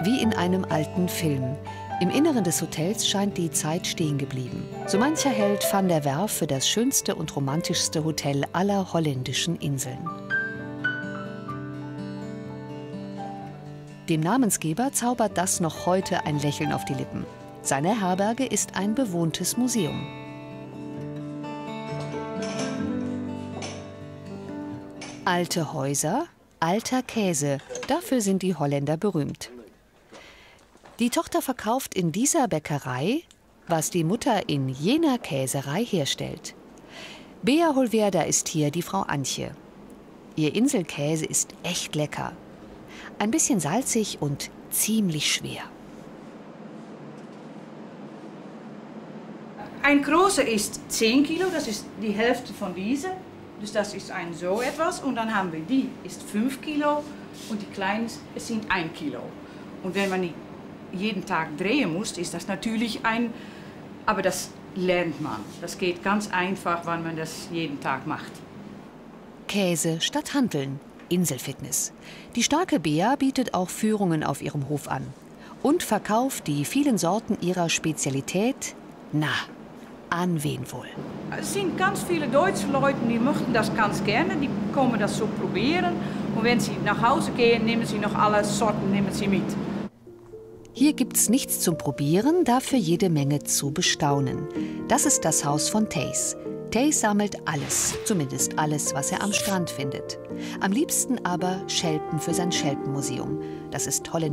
Wie in einem alten Film. Im Inneren des Hotels scheint die Zeit stehen geblieben. So mancher hält Van der Werf für das schönste und romantischste Hotel aller holländischen Inseln. Dem Namensgeber zaubert das noch heute ein Lächeln auf die Lippen. Seine Herberge ist ein bewohntes Museum. Alte Häuser, alter Käse, dafür sind die Holländer berühmt. Die Tochter verkauft in dieser Bäckerei, was die Mutter in jener Käserei herstellt. Bea Holverda ist hier die Frau Antje. Ihr Inselkäse ist echt lecker. Ein bisschen salzig und ziemlich schwer. Ein großer ist 10 Kilo, das ist die Hälfte von dieser. Dus das ist ein so etwas. Und dann haben wir die, ist 5 Kilo. Und die kleinen sind 1 Kilo. Und wenn man die jeden Tag drehen muss, ist das natürlich aber das lernt man. Das geht ganz einfach, wenn man das jeden Tag macht. Käse statt Hanteln. Inselfitness. Die starke Bea bietet auch Führungen auf ihrem Hof an. Und verkauft die vielen Sorten ihrer Spezialität, an wen wohl? Es sind ganz viele deutsche Leute, die möchten das ganz gerne, die kommen das so probieren. Und wenn sie nach Hause gehen, nehmen sie noch alle Sorten mit. Hier gibt's nichts zum Probieren, dafür jede Menge zu bestaunen. Das ist das Haus von Thijs. Thijs sammelt alles, zumindest alles, was er am Strand findet. Am liebsten aber Schelpen für sein Schelpenmuseum. Das ist holländisch.